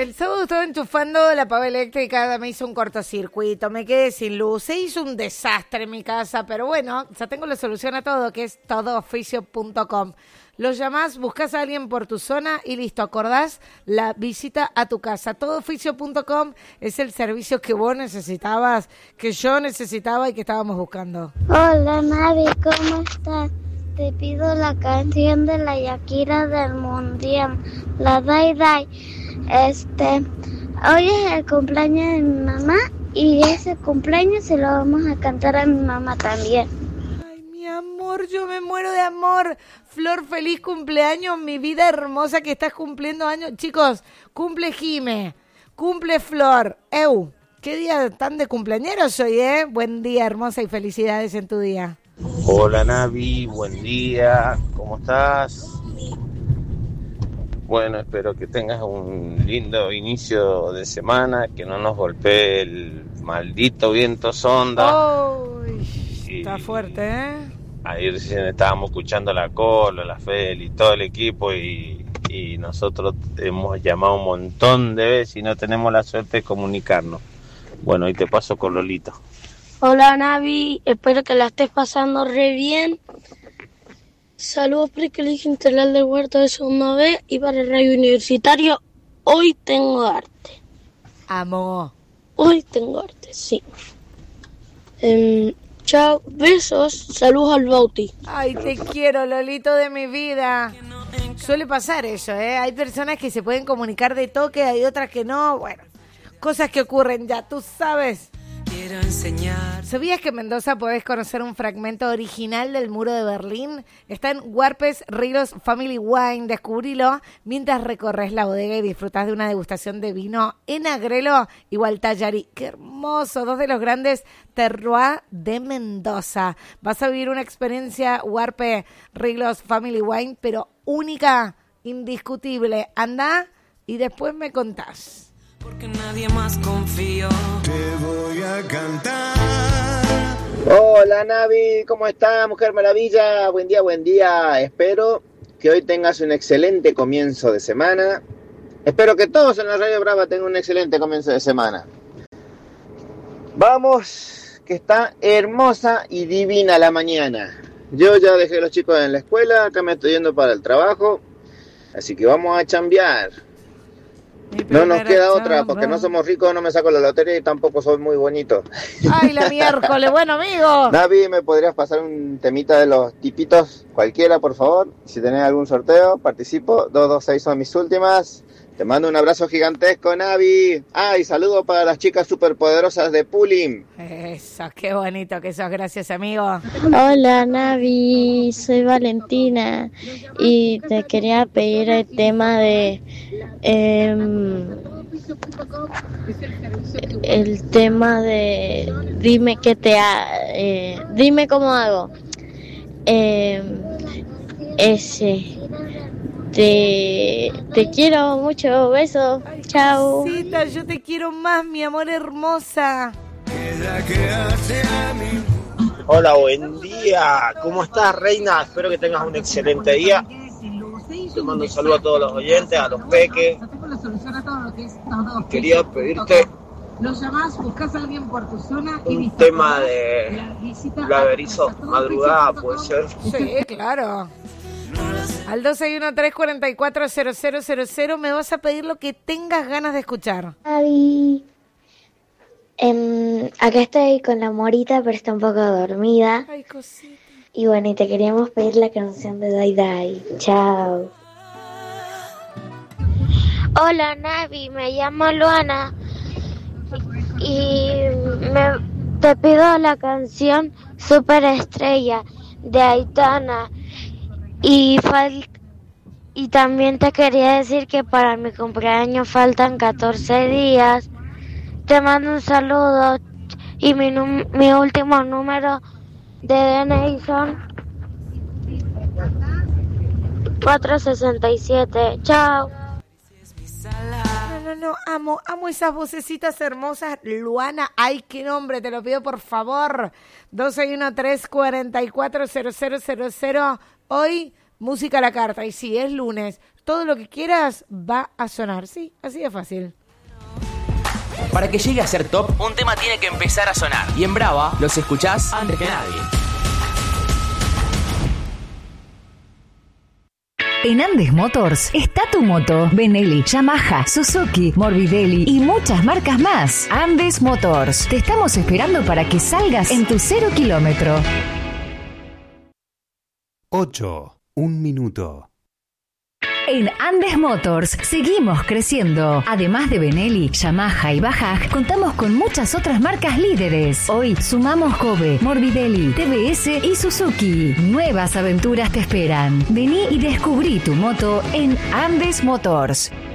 el sábado estaba enchufando la pava eléctrica, me hizo un cortocircuito, me quedé sin luz, se hizo un desastre en mi casa, pero bueno, ya tengo la solución a todo, que es todooficio.com. Los llamás, buscas a alguien por tu zona y listo, acordás la visita a tu casa. Todooficio.com es el servicio que vos necesitabas, que yo necesitaba y que estábamos buscando. Hola Navi, ¿cómo estás? Te pido la canción de la Shakira del Mundial, la Dai Dai. Hoy es el cumpleaños de mi mamá y ese cumpleaños se lo vamos a cantar a mi mamá también. Ay, mi amor, yo me muero de amor. Flor, feliz cumpleaños, mi vida hermosa que estás cumpliendo años. Chicos, cumple Jime, cumple Flor. Qué día tan de cumpleañeros hoy, ¿eh? Buen día, hermosa, y felicidades en tu día. Hola Navi, buen día, ¿cómo estás? Bueno, espero que tengas un lindo inicio de semana, que no nos golpee el maldito viento sonda. Está fuerte, ¿eh? Ayer estábamos escuchando la Colo, la Fel y todo el equipo y nosotros hemos llamado un montón de veces y no tenemos la suerte de comunicarnos. Bueno, y te paso con Lolito. Hola Navi, espero que la estés pasando re bien. Saludos para el Colegio Integral de Huerta de Segunda B y para el Radio Universitario. Hoy tengo arte. Amo. Hoy tengo arte, sí. Chao, besos, saludos al Bauti. Ay, te quiero, Lolito de mi vida. Suele pasar eso, ¿eh? Hay personas que se pueden comunicar de toque, hay otras que no. Bueno, cosas que ocurren ya, tú sabes. Quiero enseñar. ¿Sabías que en Mendoza podés conocer un fragmento original del muro de Berlín? Está en Warpes Rilos Family Wine. Descubrilo mientras recorres la bodega y disfrutás de una degustación de vino en Agrelo y Gualtallari. ¡Qué hermoso! Dos de los grandes terroirs de Mendoza. Vas a vivir una experiencia Warpes Rilos Family Wine, pero única, indiscutible. Andá y después me contás. Porque nadie más confío. Te voy a cantar. Hola Navi, ¿cómo estás, Mujer Maravilla? Buen día. Espero que hoy tengas un excelente comienzo de semana. Espero que todos en la Radio Brava tengan un excelente comienzo de semana. Vamos, que está hermosa y divina la mañana. Yo ya dejé a los chicos en la escuela, acá me estoy yendo para el trabajo. Así que vamos a chambear. No nos queda otra, porque no somos ricos, no me saco la lotería y tampoco soy muy bonito. ¡Ay, la miércoles! Bueno, amigo. Navi, ¿me podrías pasar un temita de los tipitos? Cualquiera, por favor. Si tenés algún sorteo, participo. 226 son mis últimas. Te mando un abrazo gigantesco, Navi. Y saludo para las chicas superpoderosas de Pulling. Eso, qué bonito que sos. Gracias, amigo. Hola Navi, soy Valentina y te quería pedir el tema de dime qué dime cómo hago. Ese te quiero mucho, besos. Chao. Cita, yo te quiero más, mi amor hermosa. Hola, buen día. ¿Cómo estás, reina? Espero que tengas un excelente día. Te mando un saludo a todos los oyentes, a los peques. Quería pedirte un tema de Blaverizo, Madrugada, puede ser. Sí, claro. Al 261-344-0000 me vas a pedir lo que tengas ganas de escuchar. Navi, acá estoy con la Morita, pero está un poco dormida. Ay, cosita. Y bueno, y te queríamos pedir la canción de Dai Dai. Chao. Hola Navi, me llamo Luana y te pido la canción Super Estrella de Aitana y también te quería decir que para mi cumpleaños faltan 14 días. Te mando un saludo y mi último número de DNI son 467. Chao. No, amo esas vocecitas hermosas. Luana, ay, qué nombre, te lo pido por favor. 261-344-0000. Hoy música a la carta. Y sí, es lunes. Todo lo que quieras va a sonar. Sí, así de fácil. Para que llegue a ser top, un tema tiene que empezar a sonar. Y en Brava los escuchás antes que nadie. En Andes Motors está tu moto. Benelli, Yamaha, Suzuki, Morbidelli y muchas marcas más. Andes Motors. Te estamos esperando para que salgas en tu 0 kilómetro. 8. 1 minuto. En Andes Motors seguimos creciendo. Además de Benelli, Yamaha y Bajaj, contamos con muchas otras marcas líderes. Hoy sumamos Kobe, Morbidelli, TBS y Suzuki. Nuevas aventuras te esperan. Vení y descubrí tu moto en Andes Motors.